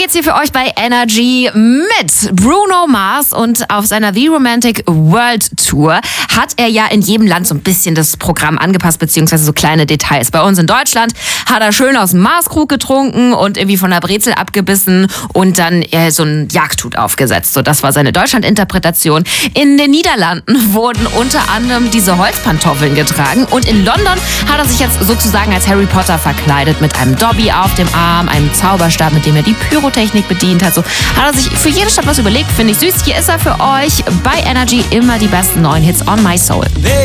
jetzt hier für euch bei Energy mit Bruno Mars, und auf seiner The Romantic World Tour hat er ja in jedem Land so ein bisschen das Programm angepasst, beziehungsweise so kleine Details. Bei uns in Deutschland hat er schön aus dem Maßkrug getrunken und irgendwie von der Brezel abgebissen und dann so ein Jagdhut aufgesetzt. So, das war seine Deutschland-Interpretation. In den Niederlanden wurden unter anderem diese Holzpantoffeln getragen, und in London hat er sich jetzt sozusagen als Harry Potter verkleidet mit einem Dobby auf dem Arm, einem Zauberstab, mit dem er die Pyrotechnik bedient hat. So hat er sich für jede Stadt was überlegt. Finde ich süß. Hier ist er für euch bei Energy. Immer die besten neuen Hits on My Soul.